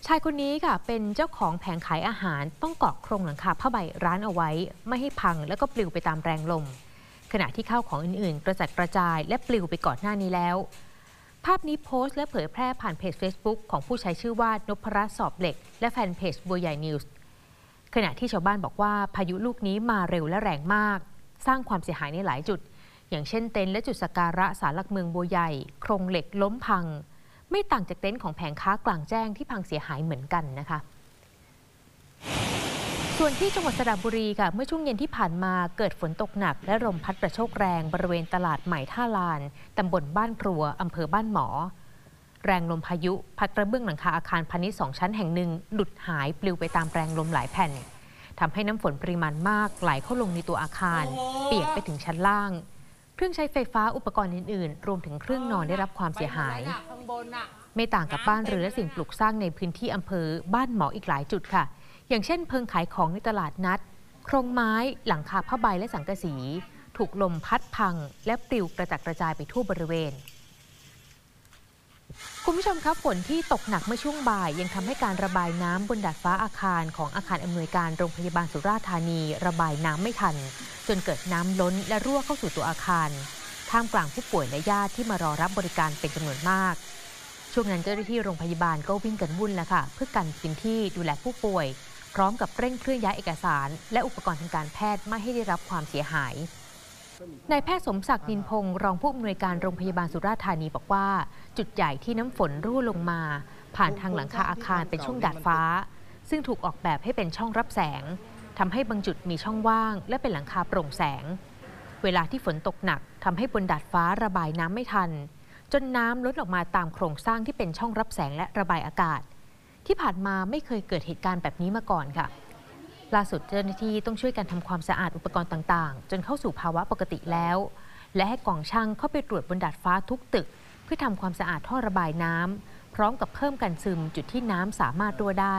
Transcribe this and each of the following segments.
ชายคนนี้ค่ะเป็นเจ้าของแผงขายอาหารต้องเกาะโครงหลังคาผ้าใบร้านเอาไว้ไม่ให้พังแล้วก็ปลิวไปตามแรงลมขณะที่ข้าวของอื่นๆกระจัดกระจายและปลิวไปก่อนหน้านี้แล้วภาพนี้โพสต์และเผยแพร่ผ่านเพจ Facebook ของผู้ใช้ชื่อว่านพรัตน์สอบเหล็กและแฟนเพจบัวใหญ่นิวส์ขณะที่ชาวบ้านบอกว่าพายุลูกนี้มาเร็วและแรงมากสร้างความเสียหายในหลายจุดอย่างเช่นเต็นท์และจุดสักการะศาลหลักเมืองบัวใหญ่โครงเหล็กล้มพังไม่ต่างจากเต็นท์ของแผงค้ากลางแจ้งที่พังเสียหายเหมือนกันนะคะส่วนที่จังหวัดสระบุรีค่ะเมื่อช่วงเย็นที่ผ่านมาเกิดฝนตกหนักและลมพัดกระโชกแรงบริเวณตลาดใหม่ท่าลานตำบลบ้านครัวอำเภอบ้านหมอแรงลมพายุพัดกระเบื้องหลังคาอาคารพาณิชย์2 ชั้นแห่งหนึ่งหลุดหายปลิวไปตามแรงลมหลายแผ่นทำให้น้ำฝนปริมาณมากไหลเข้าลงในตัวอาคารเปียกไปถึงชั้นล่างเครื่องใช้ไฟฟ้าอุปกรณ์อื่นๆรวมถึงเครื่องนอนได้รับความเสียหายไม่ต่างกับบ้านเรือนและสิ่งปลูกสร้างในพื้นที่อำเภอบ้านหมออีกหลายจุดค่ะอย่างเช่นเพิงขายของในตลาดนัดโครงไม้หลังคาผ้าใบและสังกะสีถูกลมพัดพังและปลิวกระจัดกระจายไปทั่วบริเวณคุณผู้ชมครับฝนที่ตกหนักเมื่อช่วงบ่ายยังทำให้การระบายน้ำบนดาดฟ้าอาคารของอาคารอำนวยการโรงพยาบาลสุราษฎร์ธานีระบายน้ำไม่ทันจนเกิดน้ำล้นและรั่วเข้าสู่ตัวอาคารท่ามกลางผู้ป่วยและญาติที่มารอรับบริการเป็นจำนวนมากช่วงนั้นเจ้าหน้าที่โรงพยาบาลก็วิ่งกันวุ่นแล้วค่ะเพื่อกันพื้นที่ดูแลผู้ป่วยพร้อมกับเร่งเคลื่อนย้ายเอกสารและอุปกรณ์ทางการแพทย์ไม่ให้ได้รับความเสียหายนายแพทย์สมศักดิ์นินพงศ์รองผู้อำนวยการโรงพยาบาลสุราษฎร์ธานีบอกว่าจุดใหญ่ที่น้ำฝนรั่วลงมาผ่านทางหลังคาอาคารเป็นช่องดาดฟ้าซึ่งถูกออกแบบให้เป็นช่องรับแสงทำให้บางจุดมีช่องว่างและเป็นหลังคาโปร่งแสงเวลาที่ฝนตกหนักทำให้บนดาดฟ้าระบายน้ำไม่ทันจนน้ำล้นออกมาตามโครงสร้างที่เป็นช่องรับแสงและระบายอากาศที่ผ่านมาไม่เคยเกิดเหตุการณ์แบบนี้มาก่อนค่ะล่าสุดเจ้าหน้าที่ต้องช่วยกันทำความสะอาดอุปกรณ์ต่างๆจนเข้าสู่ภาวะปกติแล้วและให้กองช่างเข้าไปตรวจบนดาดฟ้าทุกตึกเพื่อทำความสะอาดท่อระบายน้ำพร้อมกับเพิ่มกันซึมจุดที่น้ำสามารถรั่วได้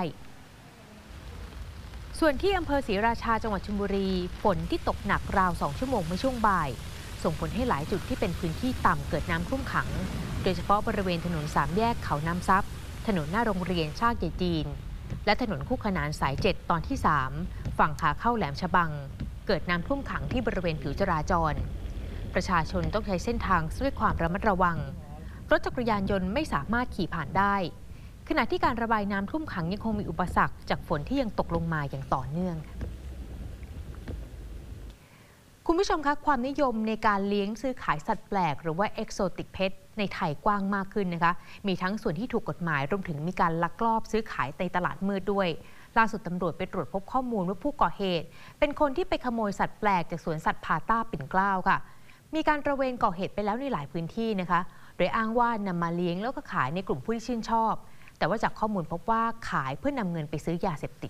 ส่วนที่อำเภอศรีราชาจังหวัดชลบุรีฝนที่ตกหนักราว2 ชั่วโมงเมื่อช่วงบ่ายส่งผลให้หลายจุดที่เป็นพื้นที่ต่ำเกิดน้ำท่วมขังโดยเฉพาะบริเวณถนน3 แยกเขาน้ำซับถนนหน้าโรงเรียนชากใหญ่จีนและถนนคู่ขนานสาย7ตอนที่3ฝั่งขาเข้าแหลมฉบังเกิดน้ำท่วมขังที่บริเวณผิวจราจรประชาชนต้องใช้เส้นทางด้วยความระมัดระวังรถจักรยานยนต์ไม่สามารถขี่ผ่านได้ขณะที่การระบายน้ำท่วมขังยังคงมีอุปสรรคจากฝนที่ยังตกลงมาอย่างต่อเนื่องคุณผู้ชมคะความนิยมในการเลี้ยงซื้อขายสัตว์แปลกหรือว่า Exotic Pet ในไทยกว้างมากขึ้นนะคะมีทั้งส่วนที่ถูกกฎหมายรวมถึงมีการลักลอบซื้อขายในตลาดมืดด้วยล่าสุดตำรวจไปตรวจพบข้อมูลว่าผู้ก่อเหตุเป็นคนที่ไปขโมยสัตว์แปลกจากสวนสัตว์พาต้าปิ่นเกล้าค่ะมีการตระเวนก่อเหตุไปแล้วในหลายพื้นที่นะคะโดยอ้างว่านำมาเลี้ยงแล้วก็ขายในกลุ่มผู้ที่ชื่นชอบแต่ว่าจากข้อมูลพบว่าขายเพื่อนำเงินไปซื้อยาเสพติด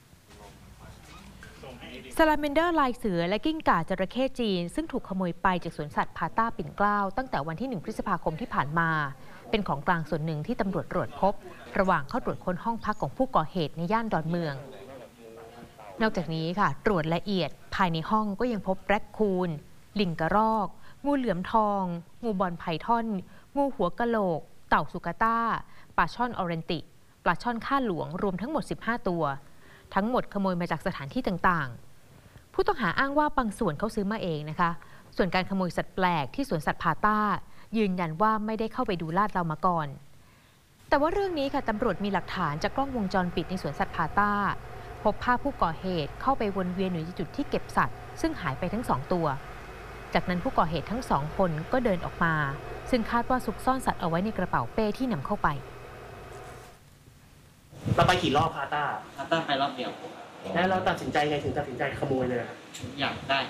ซาลาเมนเดอร์ลายเสือและกิ้งก่าจระเข้จีนซึ่งถูกขโมยไปจากสวนสัตว์พาต้าปิ่นเกล้าตั้งแต่วันที่1 พฤษภาคมที่ผ่านมาเป็นของกลางส่วนหนึ่งที่ตำรวจตรวจพบระหว่างเข้าตรวจค้นห้องพักของผู้ก่อเหตุในย่านดอนเมืองนอกจากนี้ค่ะตรวจละเอียดภายในห้องก็ยังพบแร็คคูนลิงกระรอกงูเหลือมทองงูบอลไพทอนงูหัวกะโหลกเต่าสุกาต้าปลาช่อนออเรนติปลาช่อนข้าหลวงรวมทั้งหมด15 ตัวทั้งหมดขโมยมาจากสถานที่ต่างๆผู้ต้องหาอ้างว่าบางส่วนเขาซื้อมาเองนะคะส่วนการขโมยสัตว์แปลกที่สวนสัตว์พาต้ายืนยันว่าไม่ได้เข้าไปดูลาดเรามาก่อนแต่ว่าเรื่องนี้ค่ะตำรวจมีหลักฐานจากกล้องวงจรปิดในสวนสัตว์พาต้าพบภาพผู้ก่อเหตุเข้าไปวนเวียนอยู่ในจุดที่เก็บสัตว์ซึ่งหายไปทั้ง2 ตัวจากนั้นผู้ก่อเหตุทั้ง2 คนก็เดินออกมาซึ่งคาดว่าซุกซ่อนสัตว์เอาไว้ในกระเป๋าเป้ที่นำเข้าไปเราไปกี่รอบพาต้าไปรอบเดียวแล้วเราตัดสินใจไงถึงตัดสินใจขโมยเลยอยากได้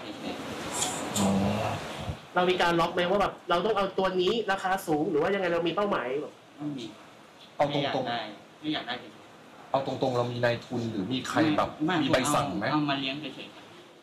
เรามีการล็อกไหมว่าแบบเราต้องเอาตัวนี้ราคาสูงหรือว่ายังไงเรามีเป้าหมายแบบไม่มีเอาตรงๆไม่อยากได้เอาตรงๆเรามีนายทุนหรือมีใครแบบมีใบสั่งไหมเอามาเลี้ยงเฉย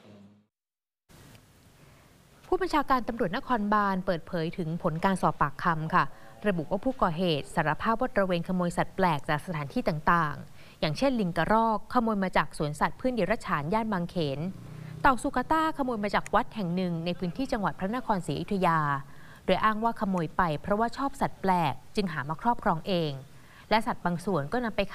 ๆผู้บัญชาการตำรวจนครบาลเปิดเผยถึงผลการสอบปากคำค่ะระบุว่าผู้ก่อเหตุสารภาพว่าตระเวนขโมยสัตว์แปลกจากสถานที่ต่างๆอย่างเช่นลิงกระรอกขโมยมาจากสวนสัตว์พื้นเดรัจฉานย่านบางเขนเต่าสุกาต้าขโมยมาจากวัดแห่งหนึ่งในพื้นที่จังหวัดพระนครศรีอยุธยาโดยอ้างว่าขโมยไปเพราะว่าชอบสัตว์แปลกจึงหามาครอบครองเองและสัตว์บางส่วนก็นำไป